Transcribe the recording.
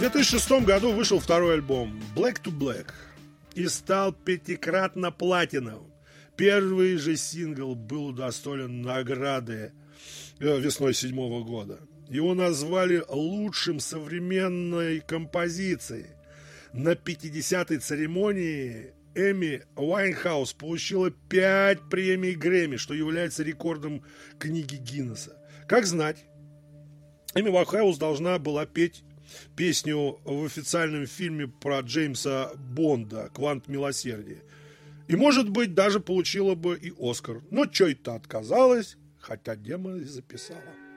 2006 году вышел второй альбом Black to Black и стал 5-кратно платиновым. Первый же сингл был удостоен награды весной 2007 года. Его назвали лучшим современной композицией. На 50-й церемонии Эми Уайнхаус получила 5 премий Грэмми, что является рекордом книги Гиннесса. Как знать, Эми Уайнхаус должна была петь песню в официальном фильме про Джеймса Бонда «Квант милосердия». И, может быть, даже получила бы и Оскар. Но чё-то отказалась, хотя демо записала.